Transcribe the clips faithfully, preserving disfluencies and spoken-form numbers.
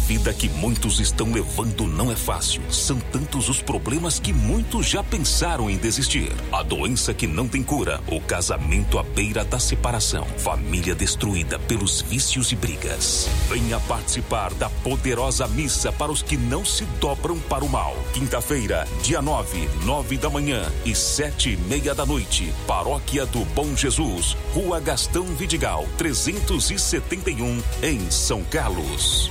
vida que muitos estão levando não é fácil. São tantos os problemas que muitos já pensaram em desistir. A doença que não tem cura, o casamento à beira da separação, família destruída pelos vícios e brigas. Venha participar da poderosa missa para os que não se dobram para o mal. Quinta-feira, dia nove, nove da manhã e sete e meia da noite. Paróquia do Bom Jesus, Rua Gastão Vidigal, trezentos e setenta e um, em São Carlos.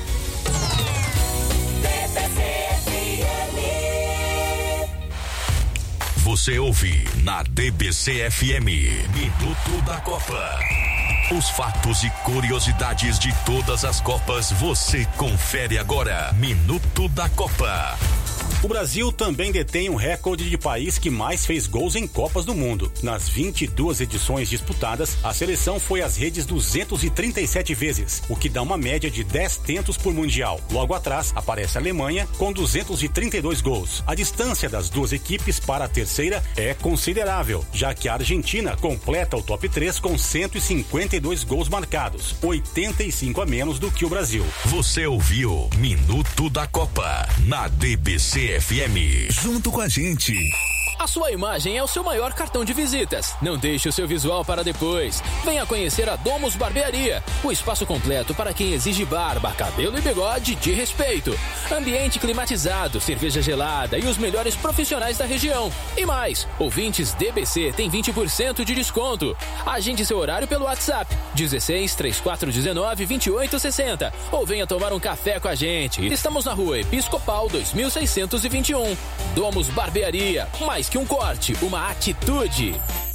Você ouve na D B C F M, Minuto da Copa. Os fatos e curiosidades de todas as Copas você confere agora. Minuto da Copa. O Brasil também detém um recorde de país que mais fez gols em Copas do Mundo. Nas vinte e duas edições disputadas, a seleção foi às redes duzentas e trinta e sete vezes, o que dá uma média de dez tentos por mundial. Logo atrás, aparece a Alemanha com duzentos e trinta e dois gols. A distância das duas equipes para a terceira é considerável, já que a Argentina completa o top três com cento e cinquenta e dois gols marcados, oitenta e cinco a menos do que o Brasil. Você ouviu Minuto da Copa na D B C F M. Junto com a gente. A sua imagem é o seu maior cartão de visitas. Não deixe o seu visual para depois. Venha conhecer a Domus Barbearia, o espaço completo para quem exige barba, cabelo e bigode de respeito. Ambiente climatizado, cerveja gelada e os melhores profissionais da região. E mais, ouvintes D B C têm vinte por cento de desconto. Agende seu horário pelo WhatsApp dezesseis, trinta e quatro dezenove, vinte e oito sessenta ou venha tomar um café com a gente. Estamos na Rua Episcopal dois mil seiscentos e vinte e um. Domus Barbearia, mais que um corte, uma atitude.